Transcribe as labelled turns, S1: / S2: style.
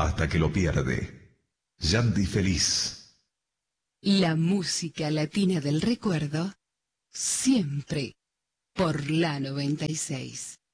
S1: hasta que lo pierde. Yandy Feliz.
S2: La música latina del recuerdo, siempre por la 96.